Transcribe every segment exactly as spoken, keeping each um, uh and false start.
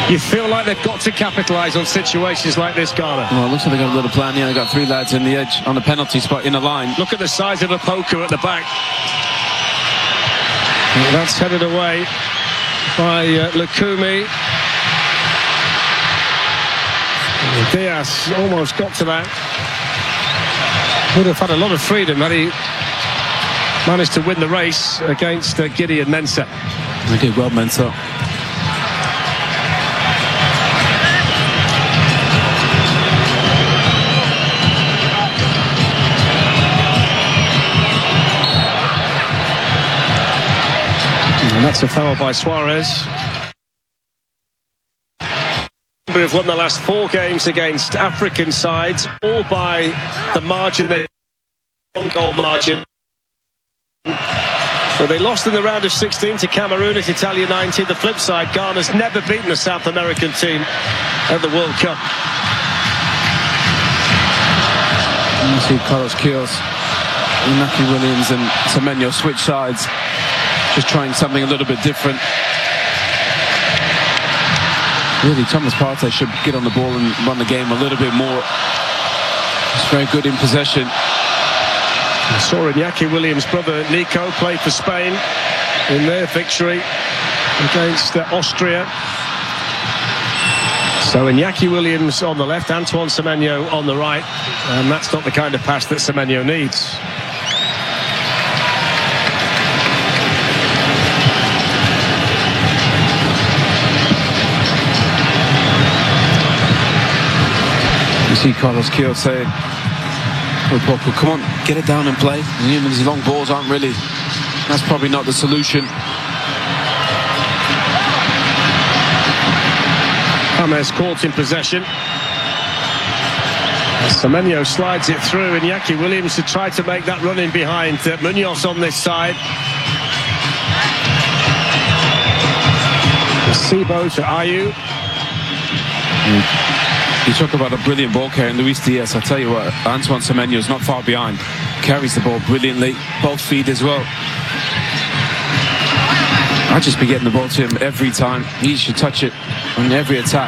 You feel like they've got to capitalise on situations like this, Ghana. Well, it looks like they've got a little plan here. They've got three lads in the edge on the penalty spot in a line. Look at the size of Opoku at the back. That's headed away by uh, Lukumi. Diaz almost got to that. Would have had a lot of freedom had he managed to win the race against uh, Gideon Mensah. They did well, Mensah. And that's a foul by Suarez. We have won the last four games against African sides, all by the margin, the one goal margin. So they lost in the round of sixteen to Cameroon at Italia ninety. The flip side, Ghana's never beaten a South American team at the World Cup. You see Carlos Queiroz, Inaki Williams and Semenyo switch sides, just trying something a little bit different. Really, Thomas Partey should get on the ball and run the game a little bit more. He's very good in possession. I saw Iñaki Williams' brother Nico play for Spain in their victory against uh, Austria. So Iñaki Williams on the left, Antoine Semenyo on the right, and that's not the kind of pass that Semenyo needs. You see Carlos Queiroz say, "Opoku, come on, get it down and play." And even these long balls aren't really, that's probably not the solution. James caught in possession. Semenyo slides it through, and Iñaki Williams to try to make that run in behind uh, Munoz on this side. Sibo to Ayew. Mm. You talk about a brilliant ball carrier, Luis Diaz. I tell you what, Antoine Semenyo is not far behind. Carries the ball brilliantly, both feet as well. I'd just be getting the ball to him every time. He should touch it on every attack.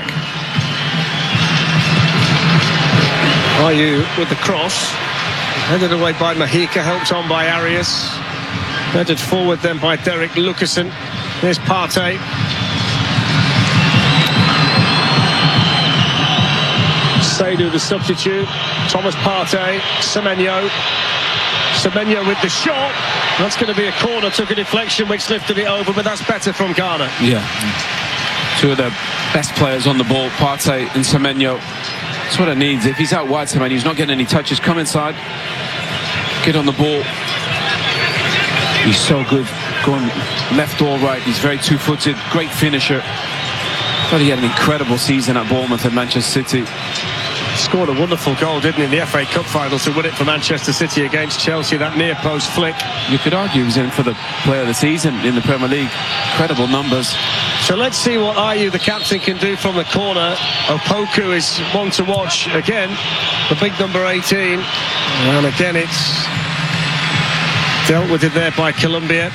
Ayew with the cross, headed away by Mahika, helped on by Arias. Headed forward then by Derek Lucasen. There's Partey. Seydou the substitute. Thomas Partey, Semenyo. Semenyo with the shot. That's going to be a corner, took a deflection which lifted it over, but that's better from Ghana. Yeah. Two of the best players on the ball, Partey and Semenyo. That's what it needs. If he's out wide, Semenyo's not getting any touches. Come inside, get on the ball. He's so good going left or right. He's very two-footed, great finisher. Thought he had an incredible season at Bournemouth and Manchester City. Scored a wonderful goal, didn't he, in the F A Cup final to win it for Manchester City against Chelsea, that near post flick. You could argue he was in for the player of the season in the Premier League. Incredible numbers. So let's see what Ayew, the captain, can do from the corner. Opoku is one to watch again, the big number eighteen. And again it's dealt with it there by Colombia.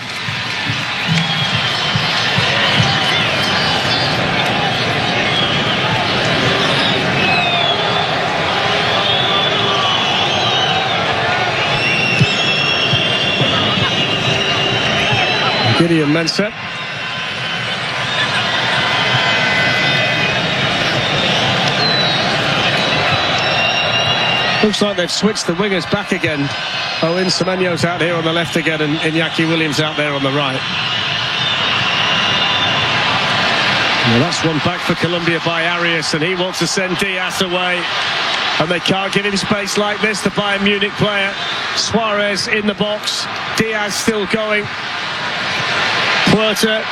Gideon Mensah. Looks like they've switched the wingers back again. Owen Semenyo's out here on the left again, and Iñaki Williams out there on the right. Well, that's one back for Colombia by Arias, and he wants to send Diaz away. And they can't give him space like this, the Bayern Munich player. Suarez in the box. Diaz still going. Puerta.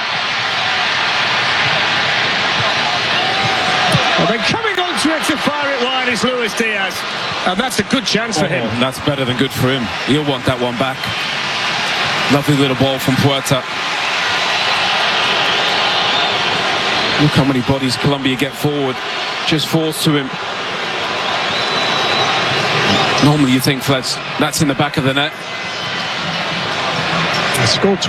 And then coming onto it to fire it wide is Luis Diaz. And that's a good chance for oh, him. That's better than good for him. He'll want that one back. Lovely little ball from Puerta. Look how many bodies Colombia get forward. Just falls to him. Normally you think, Fletch, that's in the back of the net. Scored